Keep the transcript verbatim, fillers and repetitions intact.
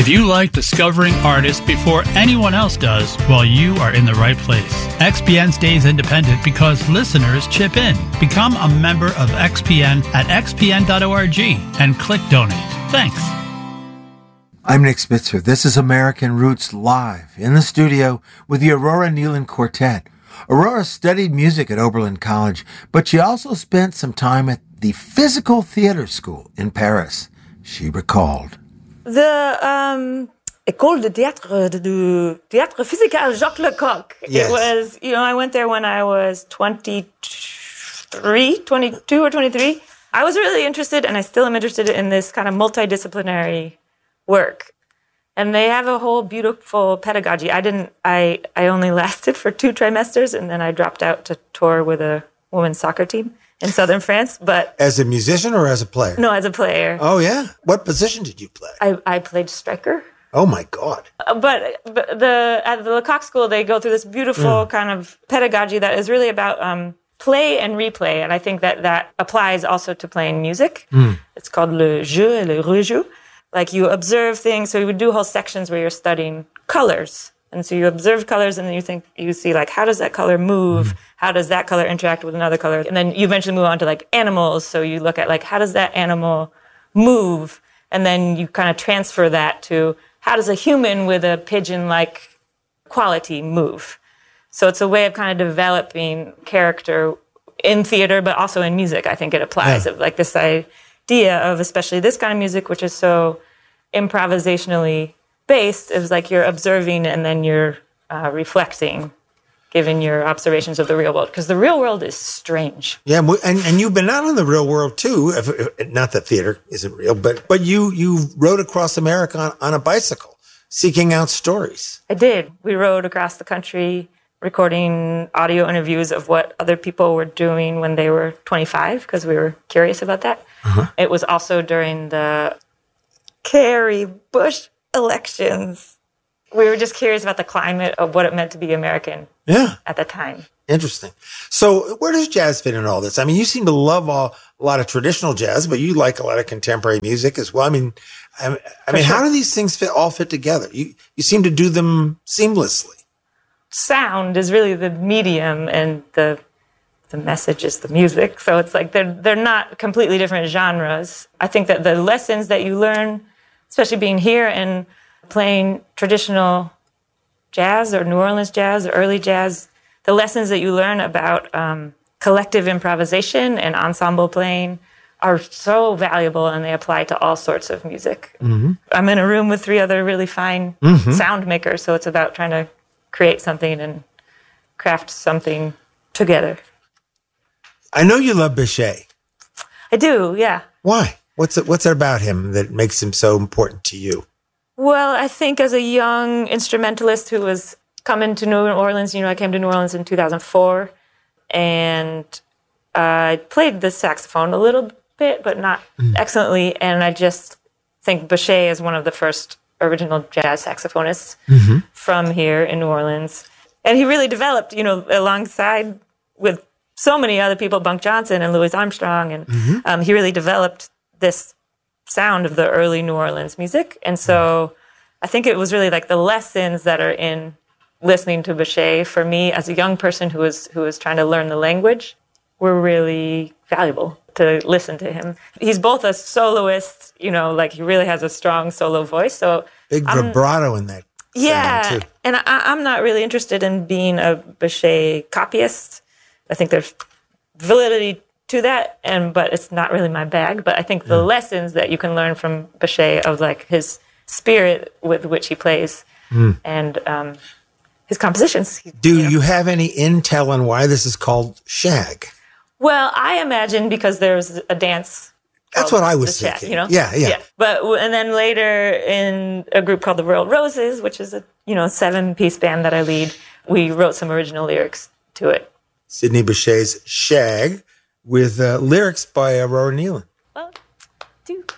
If you like discovering artists before anyone else does, well, you are in the right place. X P N stays independent because listeners chip in. Become a member of X P N at x p n dot org and click donate. Thanks. I'm Nick Spitzer. This is American Roots Live in the studio with the Aurora Nealon Quartet. Aurora studied music at Oberlin College, but she also spent some time at the Physical Theater School in Paris. She recalled. The um, École de Théâtre, de Théâtre Physical Jacques Lecoq. Yes. It was, you know, I went there when I was twenty-three, twenty-two or twenty-three. I was really interested, and I still am interested in this kind of multidisciplinary work. And they have a whole beautiful pedagogy. I didn't, I, I only lasted for two trimesters, and then I dropped out to tour with a women's soccer team in southern France. But as a musician or as a player? No, as a player. Oh, yeah? What position did you play? I, I played striker. Oh, my God. Uh, but, but the at the Lecoq School, they go through this beautiful mm. kind of pedagogy that is really about um, play and replay. And I think that that applies also to playing music. Mm. It's called le jeu et le rejeu. Like you observe things. So you would do whole sections where you're studying colors. And so you observe colors and then you think, you see like, how does that color move? Mm. How does that color interact with another color? And then you eventually move on to like animals. So you look at like, how does that animal move? And then you kind of transfer that to how does a human with a pigeon-like quality move? So it's a way of kind of developing character in theater, but also in music. I think it applies yeah. of like this idea of especially this kind of music, which is so improvisationally based. It was like you're observing and then you're uh, reflecting, given your observations of the real world. Because the real world is strange. Yeah, and, and you've been out in the real world too. If, if, not that theater isn't real, but but you you rode across America on, on a bicycle, seeking out stories. I did. We rode across the country, recording audio interviews of what other people were doing when they were twenty-five, because we were curious about that. Uh-huh. It was also during the Kerry Bush elections. We were just curious about the climate of what it meant to be American yeah. at the time. Interesting. So where does jazz fit in all this? I mean, you seem to love all, a lot of traditional jazz, but you like a lot of contemporary music as well. I mean, I, I mean, sure. How do these things fit all fit together? You you seem to do them seamlessly. Sound is really the medium, and the the message is the music. So it's like they're they're not completely different genres. I think that the lessons that you learn, especially being here and playing traditional jazz or New Orleans jazz or early jazz, the lessons that you learn about um, collective improvisation and ensemble playing are so valuable, and they apply to all sorts of music. Mm-hmm. I'm in a room with three other really fine mm-hmm. sound makers, so it's about trying to create something and craft something together. I know you love Bechet. I do, yeah. Why? What's it, what's it about him that makes him so important to you? Well, I think as a young instrumentalist who was coming to New Orleans, you know, I came to New Orleans in two thousand four, and uh, I played the saxophone a little bit, but not mm. excellently, and I just think Bechet is one of the first original jazz saxophonists mm-hmm. from here in New Orleans. And he really developed, you know, alongside with so many other people, Bunk Johnson and Louis Armstrong, and mm-hmm. um, he really developed this sound of the early New Orleans music. And so I think it was really like the lessons that are in listening to Bechet for me as a young person who was who was trying to learn the language were really valuable to listen to him. He's both a soloist, you know, like he really has a strong solo voice. So big vibrato in that. Yeah, sound too. And I, I'm not really interested in being a Bechet copyist. I think there's validity to that, and but it's not really my bag. But I think the yeah. lessons that you can learn from Bechet of like his spirit with which he plays mm. and um, his compositions. Do you know. you have any intel on why this is called shag? Well, I imagine because there's a dance. That's what I was thinking. Shag, you know? Yeah, yeah, yeah. But and then later in a group called the Royal Roses, which is a you know seven-piece band that I lead, we wrote some original lyrics to it. Sidney Bechet's Shag with uh, lyrics by Aurora Nealon. One, two.